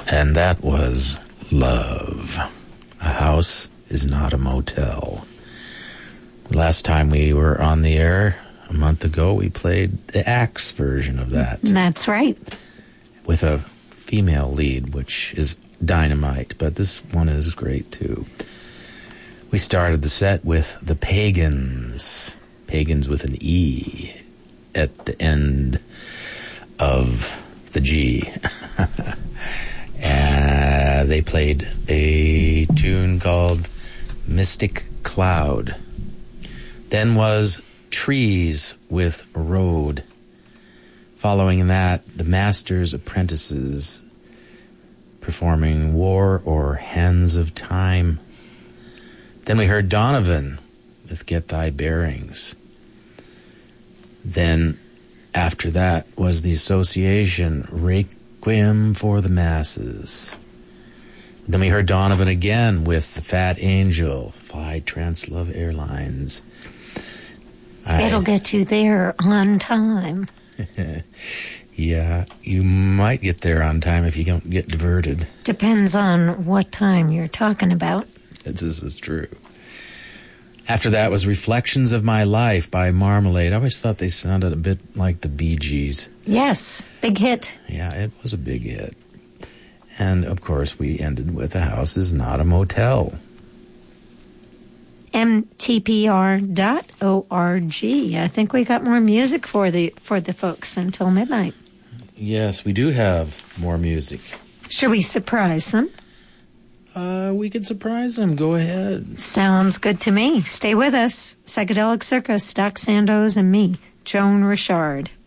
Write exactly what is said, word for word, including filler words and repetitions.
And that was Love. A house is not a motel. Last time we were on the air, a month ago, we played the Axe version of that. That's right. With a female lead, which is dynamite, but this one is great too. We started the set with the Pagans. Pagans with an E at the end of the G. And they played a tune called Mystic Cloud. Then was Trees with Road. Following that, the Master's Apprentices performing War or Hands of Time. Then we heard Donovan with Get Thy Bearings. Then after that was the Association, Requiem for the Masses. Then we heard Donovan again with The Fat Angel, Fly Translove Airlines. I, It'll get you there on time. Yeah, you might get there on time if you don't get diverted. Depends on what time you're talking about. This is true. After that was Reflections of My Life by Marmalade. I always thought they sounded a bit like the Bee Gees. Yes, big hit. Yeah, it was a big hit. And, of course, we ended with A House is Not a Motel. M T P R dot org. I think we got more music for the for the folks until midnight. Yes, we do have more music. Should we surprise them? Uh, we could surprise them. Go ahead. Sounds good to me. Stay with us. Psychedelic Circus, Doc Sandoz, and me, Joan Richard.